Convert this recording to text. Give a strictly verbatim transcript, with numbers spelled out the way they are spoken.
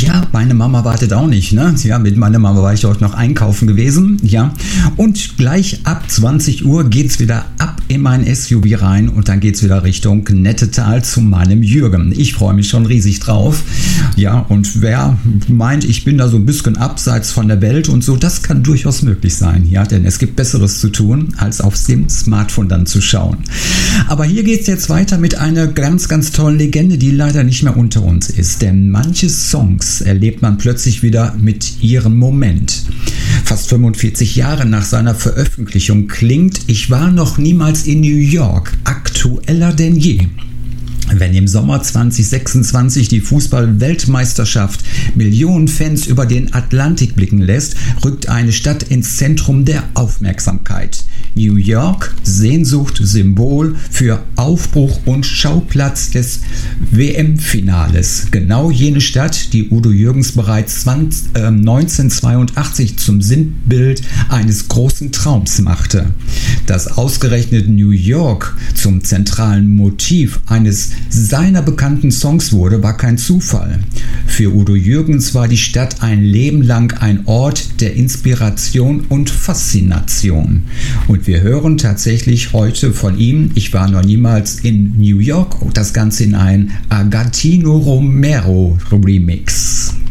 Ja, meine Mama wartet auch nicht, ne? Ja, mit meiner Mama war ich heute noch einkaufen gewesen, ja. Und gleich ab zwanzig Uhr geht's wieder ab in mein S U V rein und dann geht's wieder Richtung Nettetal zu meinem Jürgen. Ich freue mich schon riesig drauf, ja. Und wer meint, ich bin da so ein bisschen abseits von der Welt und so, das kann durchaus möglich sein, ja. Denn es gibt Besseres zu tun, als auf dem Smartphone dann zu schauen. Aber hier geht's jetzt weiter mit einer ganz, ganz tollen Legende, die leider nicht mehr unter uns ist. Denn manche Songs erlebt man plötzlich wieder mit ihrem Moment. Fast fünfundvierzig Jahre nach seiner Veröffentlichung klingt Ich war noch niemals in New York aktueller denn je. Wenn im Sommer zwanzig sechsundzwanzig die Fußball-Weltmeisterschaft Millionen Fans über den Atlantik blicken lässt, rückt eine Stadt ins Zentrum der Aufmerksamkeit. New York, Sehnsucht, Symbol für Aufbruch und Schauplatz des W M-Finales. Genau jene Stadt, die Udo Jürgens bereits neunzehnhundertzweiundachtzig zum Sinnbild eines großen Traums machte. Dass ausgerechnet New York zum zentralen Motiv eines seiner bekannten Songs wurde, war kein Zufall. Für Udo Jürgens war die Stadt ein Leben lang ein Ort der Inspiration und Faszination. Und wir hören tatsächlich heute von ihm, ich war noch niemals in New York, das Ganze in ein Agostino Romero Remix.